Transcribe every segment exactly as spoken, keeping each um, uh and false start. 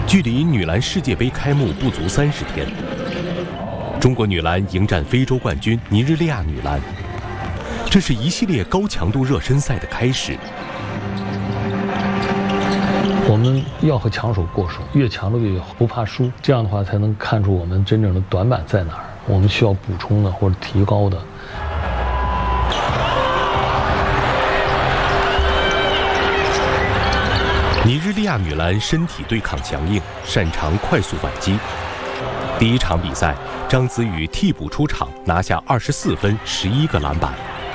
距离女篮世界杯开幕不足三十天，中国女篮迎战非洲冠军尼日利亚女篮，这是一系列高强度热身赛的开始。 我们要和强手过手，越强的越好，不怕输，这样的话才能看出我们真正的短板在哪儿，我们需要补充的或者提高的。 尼日利亚女篮身体对抗强硬，擅长快速反击。第一场比赛，张子宇替补出场，拿下二十四分、十一个篮板。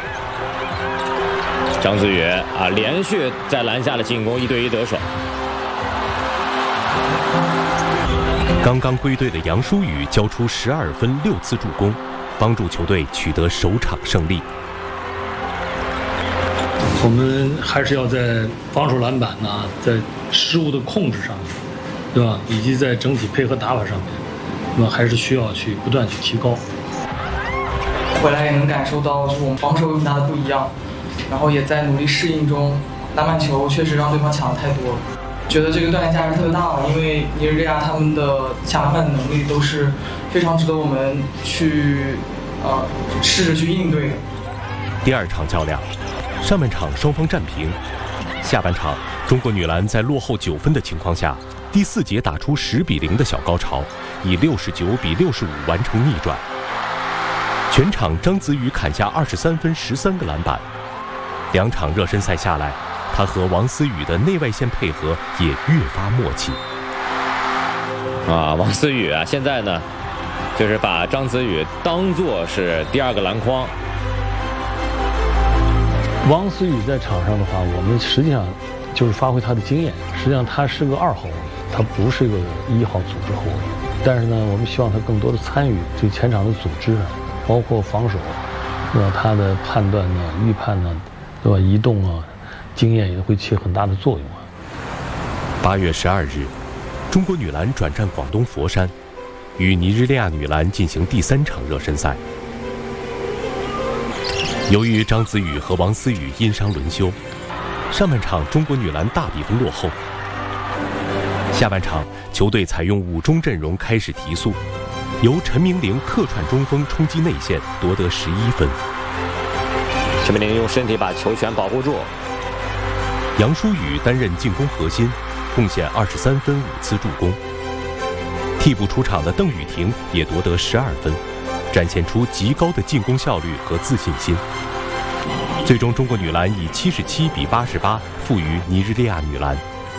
张子宇啊，连续在篮下的进攻，一对一得手。 刚刚归队的杨舒雨交出十二分、六次助攻，帮助球队取得首场胜利。 我们还是要在防守篮板呢，在失误的控制上面，对吧？以及在整体配合打法上面，那么还是需要去不断去提高。 回来也能感受到，就是我们防守有很大的不一样，然后也在努力适应中。篮板球确实让对方抢的太多了，觉得这个锻炼价值特别大了，因为尼日利亚他们的抢篮板的能力都是非常值得我们去呃试着去应对的。 第二场较量。上半场双方战平，下半场中国女篮在落后九分的情况下，第四节打出十比零的小高潮，以六十九比六十五完成逆转。全场张子宇砍下二十三分、十三个篮板。两场热身赛下来，他和王思雨的内外线配合也越发默契。 啊，王思雨啊，现在呢，就是把张子宇当作是第二个篮筐。 王思雨在场上的话，我们实际上就是发挥他的经验。实际上他是个二号位，他不是一个一号组织后卫。但是呢，我们希望他更多的参与这个前场的组织，包括防守，那他的判断呢、预判呢，对吧？移动啊，经验也会起很大的作用啊。 八月十二日，中国女篮转战广东佛山，与尼日利亚女篮进行第三场热身赛。由于张子宇和王思雨因伤轮休，上半场中国女篮大比分落后。下半场，球队采用五中阵容开始提速，由陈明玲客串中锋冲击内线，夺得十一分。 陈明玲用身体把球权保护住。 杨舒雨担任进攻核心，贡献二十三分、五次助攻。替补出场的邓雨婷也夺得十二分。展现出极高的进攻效率和自信心。最终，中国女篮以七十七比八十八负于尼日利亚女篮。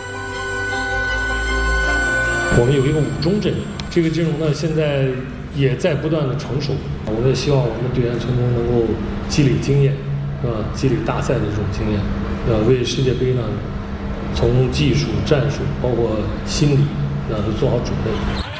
我们有一个五中阵容，这个阵容呢现在也在不断的成熟。我们也希望我们的队员从中能够积累经验，是吧？积累大赛的这种经验，呃，为世界杯呢，从技术、战术，包括心理，呃，都做好准备。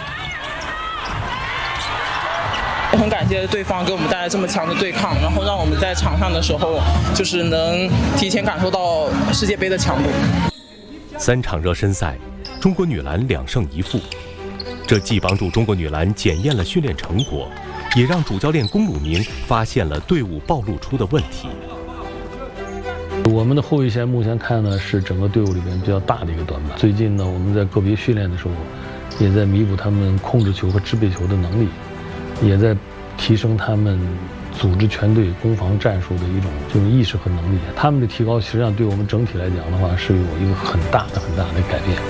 很感谢对方给我们带来这么强的对抗，然后让我们在场上的时候就是能提前感受到世界杯的强度。 三场热身赛，中国女篮两胜一负，这既帮助中国女篮检验了训练成果，也让主教练龚鲁明发现了队伍暴露出的问题。 我们的后卫线目前看呢是整个队伍里面比较大的一个短板。最近呢，我们在个别训练的时候，也在弥补他们控制球和支配球的能力。也在提升他们组织全队攻防战术的一种这种意识和能力。他们的提高，实际上对我们整体来讲的话，是有一个很大的很大的改变。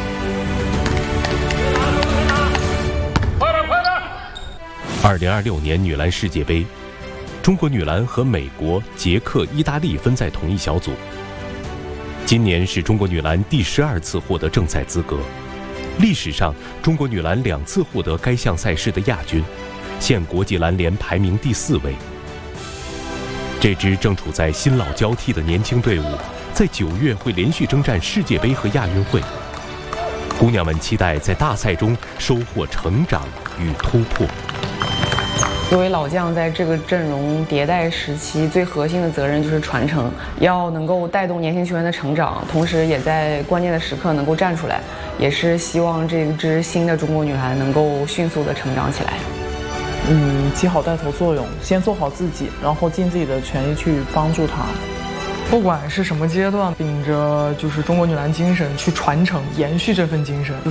二零二六年女篮世界杯，中国女篮和美国、捷克、意大利分在同一小组。今年是中国女篮第十二次获得正赛资格，历史上中国女篮两次获得该项赛事的亚军。现国际篮联排名第四位。这支正处在新老交替的年轻队伍，在九月会连续征战世界杯和亚运会。姑娘们期待在大赛中收获成长与突破。 作为老将，在这个阵容迭代时期，最核心的责任就是传承，要能够带动年轻球员的成长，同时也在关键的时刻能够站出来，也是希望这支新的中国女篮能够迅速的成长起来。 嗯，起好带头作用，先做好自己，然后尽自己的全力去帮助他。不管是什么阶段，秉着就是中国女篮精神去传承、延续这份精神。